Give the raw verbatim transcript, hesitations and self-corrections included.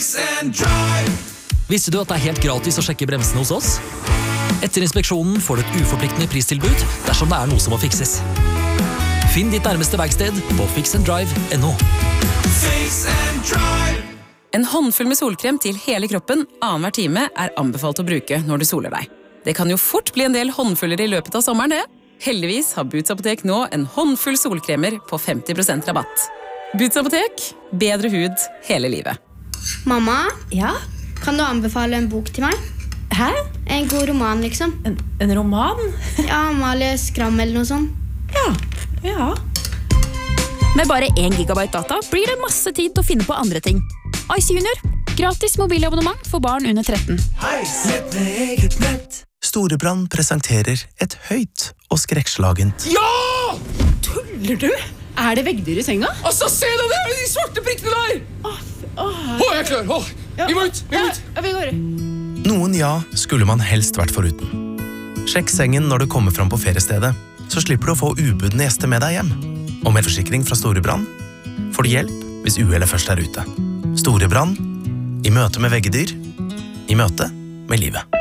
Visste du at det er helt gratis å sjekke bremsene hos oss? Etter inspeksjonen får du et uforpliktende pristilbud dersom det er noe som må fikses. Finn ditt nærmeste verksted på fix and drive punktum no. Fix and Drive. En håndfull med solkrem til hele kroppen annenhver time er anbefalt å bruke når du soler deg. Det kan jo fort bli en del håndfuller i løpet av sommeren, det. Heldigvis har Boots Apotek nå en håndfull solkremer på femti prosent rabatt. Boots Apotek, bedre hud hele livet. Mamma, Ja? kan du anbefale en bok til meg? Hæ? En god roman, liksom. En, en roman? Ja, Amalie Skram eller noe sånt. Ja, ja. Med bare én gigabyte data blir det masse tid til å finne på andre ting. Ice Junior. Gratis mobilabonnement for barn under tretten. Storebrand presenterer et høyt og skrekkslagent. Ja! Tuller du? Er det veggdyr i senga? Altså, se det der, de svarte prikkene der! Åh, åh. Å, jeg er klar, å, vi må ut, vi må ut. Ja, vi går. Noen ja skulle man helst vært foruten. Sjekk sengen når du kommer fram på feriestedet, så slipper du å få ubudne gjester med deg hjem. Og med forsikring fra Storebrand får du hjelp hvis uhellet først er ute. Storebrand, i møte med veggedyr, i møte med livet.